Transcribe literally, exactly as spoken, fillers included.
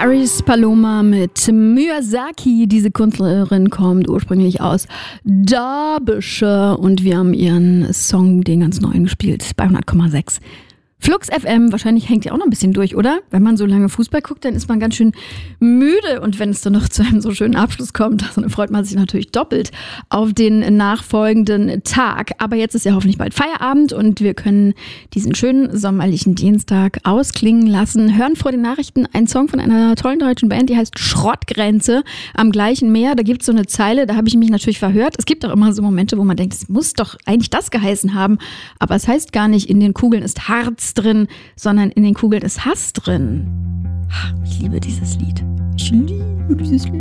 Paris Paloma mit Miyazaki. Diese Künstlerin kommt ursprünglich aus Derbyshire und wir haben ihren Song, den ganz neuen, gespielt bei hundert Komma sechs. Flux F M, wahrscheinlich hängt ihr auch noch ein bisschen durch, oder? Wenn man so lange Fußball guckt, dann ist man ganz schön müde. Und wenn es dann noch zu einem so schönen Abschluss kommt, dann freut man sich natürlich doppelt auf den nachfolgenden Tag. Aber jetzt ist ja hoffentlich bald Feierabend und wir können diesen schönen sommerlichen Dienstag ausklingen lassen. Hören vor den Nachrichten einen Song von einer tollen deutschen Band, die heißt Schrottgrenze am gleichen Meer. Da gibt es so eine Zeile, da habe ich mich natürlich verhört. Es gibt auch immer so Momente, wo man denkt, es muss doch eigentlich das geheißen haben. Aber es heißt gar nicht, in den Kugeln ist Harz drin, sondern in den Kugeln ist Hass drin. Ich liebe dieses Lied. Ich liebe dieses Lied.